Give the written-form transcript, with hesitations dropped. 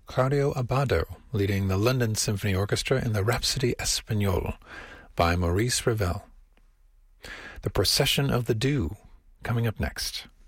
Claudio Abbado leading the London Symphony Orchestra in the Rhapsody Espagnole by Maurice Ravel. The Procession of the Dew coming up next.